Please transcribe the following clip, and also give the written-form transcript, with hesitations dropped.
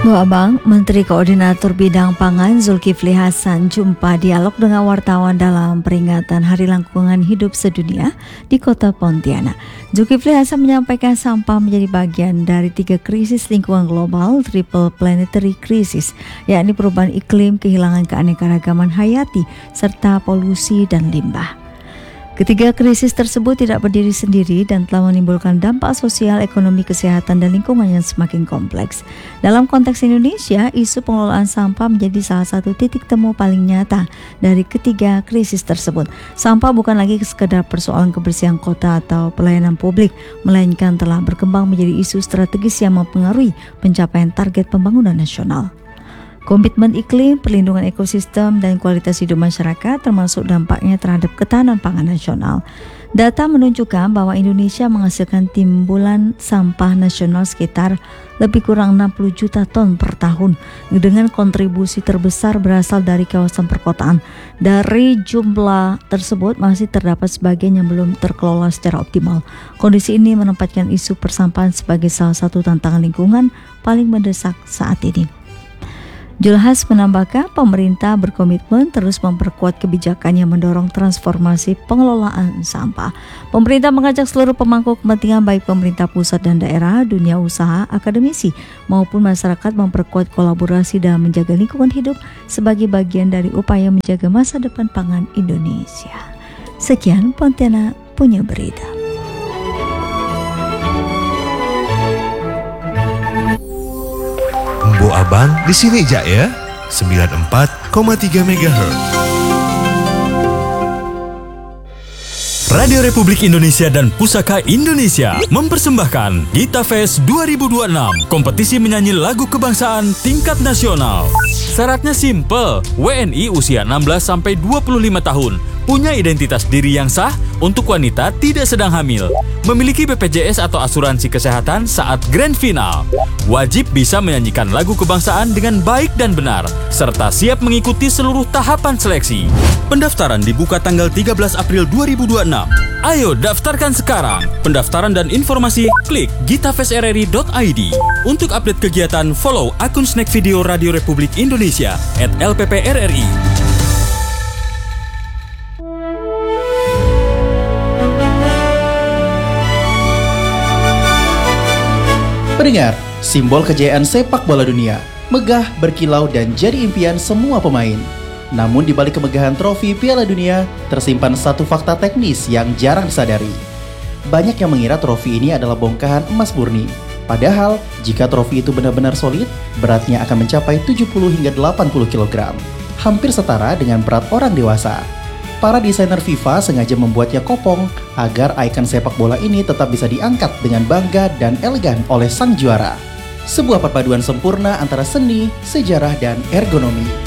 Bu Abang, Menteri Koordinator Bidang Pangan Zulkifli Hasan jumpa dialog dengan wartawan dalam peringatan Hari Lingkungan Hidup Sedunia di Kota Pontianak. Zulkifli Hasan menyampaikan sampah menjadi bagian dari 3 krisis lingkungan global, triple planetary crisis, yakni perubahan iklim, kehilangan keanekaragaman hayati, serta polusi dan limbah. Ketiga krisis tersebut tidak berdiri sendiri dan telah menimbulkan dampak sosial, ekonomi, kesehatan, dan lingkungan yang semakin kompleks. Dalam konteks Indonesia, isu pengelolaan sampah menjadi salah satu titik temu paling nyata dari ketiga krisis tersebut. Sampah bukan lagi sekedar persoalan kebersihan kota atau pelayanan publik, melainkan telah berkembang menjadi isu strategis yang mempengaruhi pencapaian target pembangunan nasional. Komitmen iklim, perlindungan ekosistem, dan kualitas hidup masyarakat termasuk dampaknya terhadap ketahanan pangan nasional. Data menunjukkan bahwa Indonesia menghasilkan timbulan sampah nasional sekitar lebih kurang 60 juta ton per tahun, dengan kontribusi terbesar berasal dari kawasan perkotaan. Dari jumlah tersebut masih terdapat sebagian yang belum terkelola secara optimal. Kondisi ini menempatkan isu persampahan sebagai salah satu tantangan lingkungan paling mendesak saat ini. Julhas menambahkan pemerintah berkomitmen terus memperkuat kebijakan yang mendorong transformasi pengelolaan sampah. Pemerintah mengajak seluruh pemangku kepentingan baik pemerintah pusat dan daerah, dunia usaha, akademisi maupun masyarakat memperkuat kolaborasi dalam menjaga lingkungan hidup sebagai bagian dari upaya menjaga masa depan pangan Indonesia. Sekian Pontianak punya berita. Bu Abang di sini ya, 94,3 MHz. Radio Republik Indonesia dan Pusaka Indonesia mempersembahkan Gita Fest 2026, kompetisi menyanyi lagu kebangsaan tingkat nasional. Syaratnya simple, WNI usia 16-25 tahun, punya identitas diri yang sah, untuk wanita tidak sedang hamil, memiliki BPJS atau asuransi kesehatan saat grand final, wajib bisa menyanyikan lagu kebangsaan dengan baik dan benar, serta siap mengikuti seluruh tahapan seleksi. Pendaftaran dibuka tanggal 13 April 2026. Ayo daftarkan sekarang. Pendaftaran dan informasi klik gitafestrri.id. Untuk update kegiatan, follow akun Snack Video Radio Republik Indonesia @LPPRRI. Pendengar, simbol kejayaan sepak bola dunia, megah, berkilau, dan jadi impian semua pemain. Namun di balik kemegahan trofi Piala Dunia, tersimpan satu fakta teknis yang jarang disadari. Banyak yang mengira trofi ini adalah bongkahan emas murni. Padahal, jika trofi itu benar-benar solid, beratnya akan mencapai 70 hingga 80 kg. Hampir setara dengan berat orang dewasa. Para desainer FIFA sengaja membuatnya kopong agar ikon sepak bola ini tetap bisa diangkat dengan bangga dan elegan oleh sang juara. Sebuah perpaduan sempurna antara seni, sejarah, dan ergonomi.